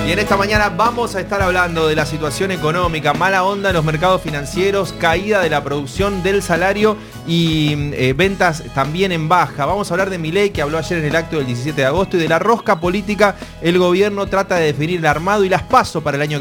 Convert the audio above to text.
Y en esta mañana vamos a estar hablando de la situación económica, mala onda en los mercados financieros, caída de la producción del salario y ventas también en baja. Vamos a hablar de Milei, que habló ayer en el acto del 17 de agosto, y de la rosca política. El gobierno trata de definir el armado y las PASO para el año